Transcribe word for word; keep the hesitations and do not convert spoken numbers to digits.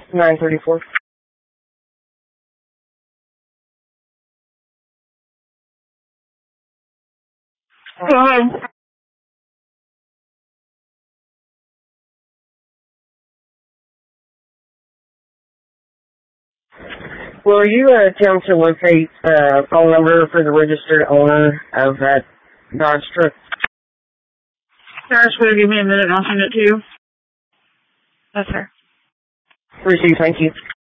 nine thirty-four. Go ahead. Will you uh, attempt to locate the uh, phone number for the registered owner of that Dodge truck? Sarah's going to give me a minute and I'll send it to you. Yes, sir. Received, thank you.